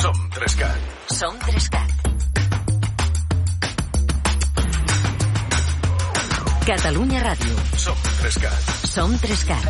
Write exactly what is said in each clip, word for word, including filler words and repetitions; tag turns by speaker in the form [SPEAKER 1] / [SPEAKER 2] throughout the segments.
[SPEAKER 1] Som Trescat.
[SPEAKER 2] Som Trescat. Catalunya Ràdio.
[SPEAKER 1] Som Trescat.
[SPEAKER 2] Som Trescat.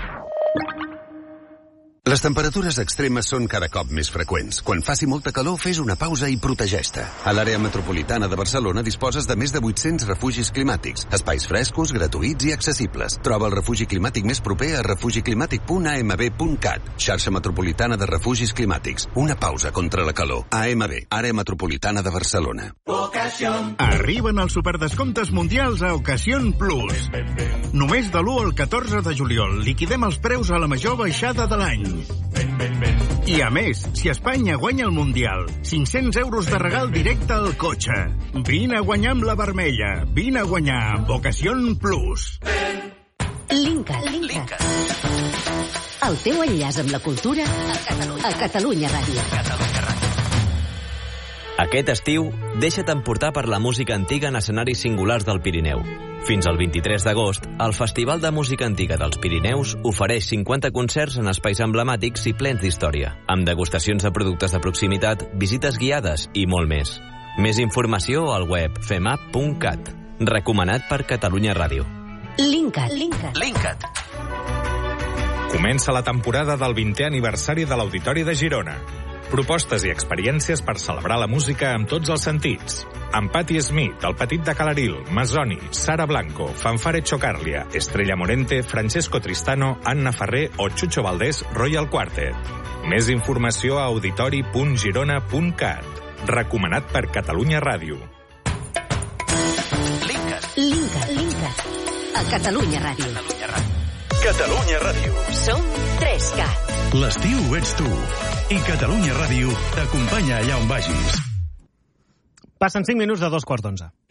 [SPEAKER 3] Les temperatures extremes són cada cop més freqüents. Quan faci molta calor, fes una pausa i protegeix-te. A l'àrea metropolitana de Barcelona disposes de més de vuit-cents refugis climàtics, espais frescos, gratuïts i accessibles. Troba el refugi climàtic més proper a refugiclimàtic punt a m b punt cat. Xarxa Metropolitana de Refugis Climàtics. Una pausa contra la calor. A M B, àrea metropolitana de Barcelona.
[SPEAKER 4] Arriben els superdescomptes mundials a Ocasión Plus. Només de l'u al catorze de juliol liquidem els preus a la major baixada de l'any. I a més, si Espanya guanya el Mundial, cinc-cents euros de regal directe al cotxe. Vine a guanyar amb la vermella. Vine a guanyar amb Ocasión Plus.
[SPEAKER 2] Linkat. Linkat. El teu enllaç amb la cultura a Catalunya, a Catalunya Ràdio. Catalunya Ràdio.
[SPEAKER 5] Aquest estiu, deixa't emportar per la música antiga en escenaris singulars del Pirineu. Fins al vint-i-tres d'agost, el Festival de Música Antiga dels Pirineus ofereix cinquanta concerts en espais emblemàtics i plens d'història, amb degustacions de productes de proximitat, visites guiades i molt més. Més informació al web femap punt cat. Recomanat per Catalunya Ràdio.
[SPEAKER 2] Linkat. Linkat.
[SPEAKER 1] Linkat.
[SPEAKER 6] Comença la temporada del vintè aniversari de l'Auditori de Girona. Propostes i experiències per celebrar la música amb tots els sentits. Amb Patti Smith, El Petit de Calaril, Mazzoni, Sara Blanco, Fanfare Chocarlia, Estrella Morente, Francesco Tristano, Anna Ferrer o Chucho Valdés Royal Quartet. Més informació a auditori punt girona punt cat. Recomanat per Catalunya Ràdio.
[SPEAKER 2] Linkat. Linkat. Linkat. A Catalunya Ràdio.
[SPEAKER 1] Catalunya Ràdio. Catalunya Ràdio.
[SPEAKER 2] Som Trescat.
[SPEAKER 7] L'estiu ets tu. I Catalunya Ràdio t'acompanya allà on vagis.
[SPEAKER 8] Passen cinc minuts de dos quarts d'onze.